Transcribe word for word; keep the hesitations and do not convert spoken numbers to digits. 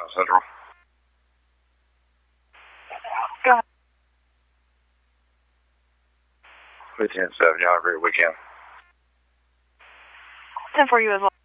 Central. Go ahead. fifteen seven, y'all have a great weekend. ten for you as well.